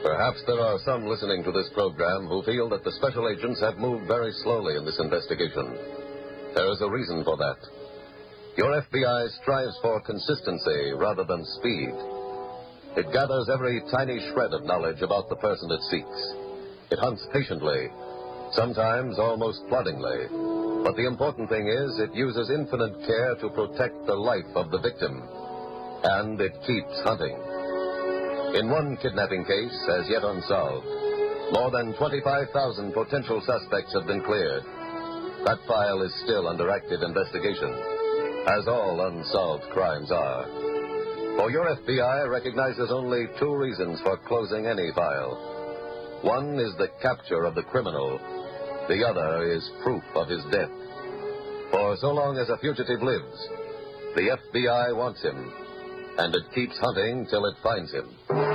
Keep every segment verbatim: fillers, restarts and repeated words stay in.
Perhaps there are some listening to this program who feel that the special agents have moved very slowly in this investigation. There is a reason for that. Your F B I strives for consistency rather than speed. It gathers every tiny shred of knowledge about the person it seeks. It hunts patiently, sometimes almost ploddingly. But the important thing is it uses infinite care to protect the life of the victim. And it keeps hunting. In one kidnapping case, as yet unsolved, more than twenty-five thousand potential suspects have been cleared. That file is still under active investigation, as all unsolved crimes are. For your F B I recognizes only two reasons for closing any file. One is the capture of the criminal. The other is proof of his death. For so long as a fugitive lives, the F B I wants him, and it keeps hunting till it finds him.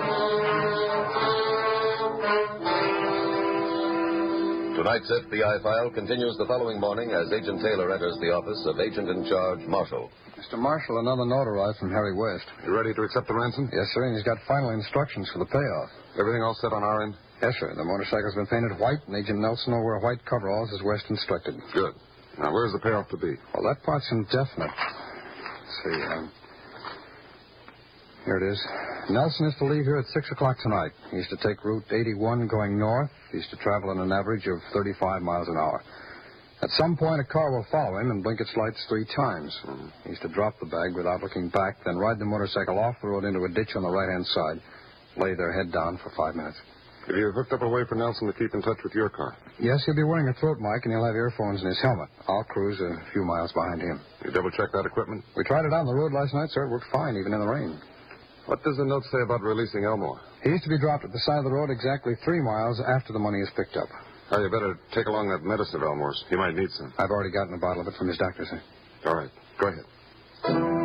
Tonight's F B I file continues the following morning as Agent Taylor enters the office of Agent in Charge Marshall. Mister Marshall, another note arrived from Harry West. You ready to accept the ransom? Yes, sir, and he's got final instructions for the payoff. Everything all set on our end? Yes, sir. The motorcycle's been painted white, and Agent Nelson will wear white coveralls as West instructed. Good. Now, where's the payoff to be? Well, that part's indefinite. Let's see, um... here it is. Nelson is to leave here at six o'clock tonight. He's to take Route eighty-one going north. He's to travel at an average of thirty-five miles an hour. At some point, a car will follow him and blink its lights three times. Mm. He's to drop the bag without looking back, then ride the motorcycle off the road into a ditch on the right-hand side. Lay their head down for five minutes. Have you hooked up a way for Nelson to keep in touch with your car? Yes, he'll be wearing a throat mic, and he'll have earphones in his helmet. I'll cruise a few miles behind him. You double-check that equipment? We tried it out on the road last night, sir. It worked fine, even in the rain. What does the note say about releasing Elmore? He's to be dropped at the side of the road exactly three miles after the money is picked up. Oh, you better take along that medicine of Elmore's. He might need some. I've already gotten a bottle of it from his doctor, sir. All right. Go ahead.